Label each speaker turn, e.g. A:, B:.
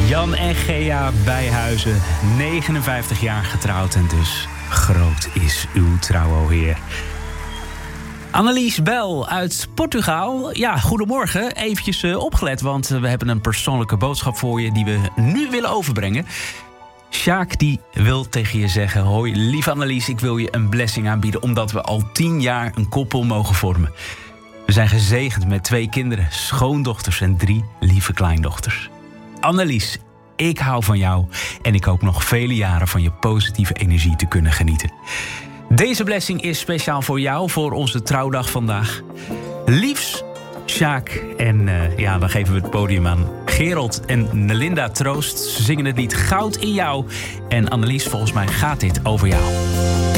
A: Jan en Gea Bijhuizen, 59 jaar getrouwd en dus groot is uw trouw, o Heer. Annelies Bel uit Portugal. Ja, goedemorgen. Eventjes opgelet, want we hebben een persoonlijke boodschap voor je die we nu willen overbrengen. Sjaak die wil tegen je zeggen: hoi, lieve Annelies, ik wil je een blessing aanbieden omdat we al 10 jaar een koppel mogen vormen. We zijn gezegend met 2 kinderen, schoondochters en 3 lieve kleindochters. Annelies, ik hou van jou en ik hoop nog vele jaren van je positieve energie te kunnen genieten. Deze blessing is speciaal voor jou, voor onze trouwdag vandaag. Liefs, Sjaak. En dan geven we het podium aan Gerald en Nelinda Troost. Ze zingen het lied Goud in jou. En Annelies, volgens mij gaat dit over jou.